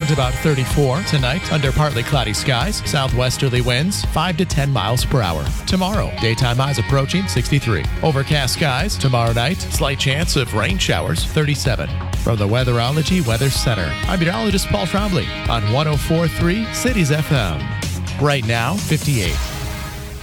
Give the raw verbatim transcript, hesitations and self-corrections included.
around about thirty-four. Tonight, under partly cloudy skies, southwesterly winds five to ten miles per hour. Tomorrow, daytime highs approaching sixty-three. Overcast skies. Tomorrow night, slight chance of rain showers, thirty-seven. From the Weatherology Weather Center, I'm meteorologist Paul Trombley on one oh four point three Cities F M. Right now, fifty-eight.